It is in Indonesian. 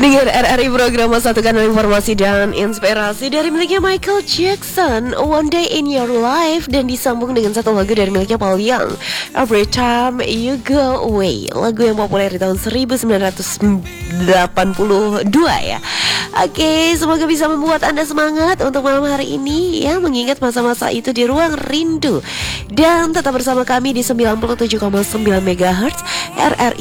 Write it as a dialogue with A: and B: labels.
A: Dengan RRI program satukan informasi dan inspirasi dari miliknya Michael Jackson, One Day in Your Life, dan disambung dengan satu lagu dari miliknya Paul Young, Every Time You Go Away, lagu yang populer di tahun 1982 ya. Oke, semoga bisa membuat Anda semangat untuk malam hari ini ya, mengingat masa-masa itu di ruang rindu. Dan tetap bersama kami di 97,9 MHz RRI